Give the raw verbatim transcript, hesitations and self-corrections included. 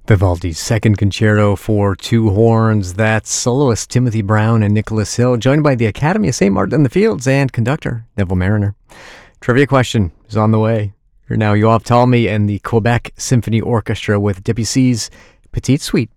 Vivaldi's Second Concerto for Two Horns. That's soloist Timothy Brown and Nicholas Hill, joined by the Academy of Saint Martin in the Fields and conductor Neville Mariner. Trivia question is on the way. You're now Yoav Talmy and the Quebec Symphony Orchestra with Debussy's Petite Suite.